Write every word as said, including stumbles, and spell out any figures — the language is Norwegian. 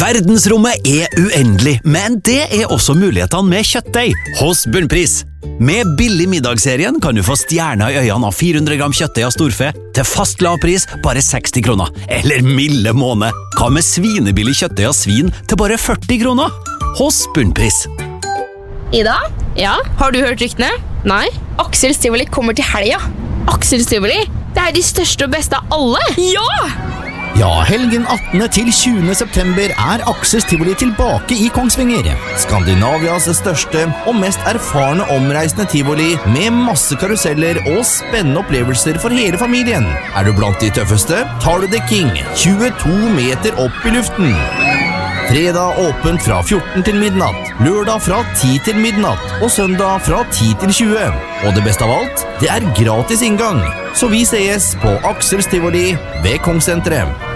Verdensrommet er uendelig, men det er også mulighetene med kjøttdeig hos Bunnpris. Med billig middagsserien kan du få stjerner i øynene av fire hundre gram kjøttdeig av storfe til fast lav pris bare seksti kroner. Eller milde måne, hva med svinebillig kjøttdeig av svin til bare førti kroner? Hos Bunnpris. Ida? Ja, har du hørt ryktene? Nei? Aksel Stivoli kommer til helga. Aksel Stivoli? Det er de største og beste av alle! Ja! Ja, helgen attende til tjuende september er Aksel Stivoli tilbake i Kongsvinger. Skandinavias største og mest erfarne omreisende tivoli med masse karuseller og spennende opplevelser for hele familien. Er du blant de tøffeste, tar du The King, tjueto meter opp i luften. Fredag åpent fra fjorten til midnatt, lørdag fra ti til midnatt og søndag fra ti til tjue. Og det beste av alt, det er gratis inngang. Så vi ses på Aksel Stivoli ved Kongssenteret.